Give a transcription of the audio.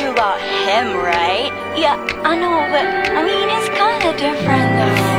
you about him, right? Yeah, I know, but I mean, it's kinda different though.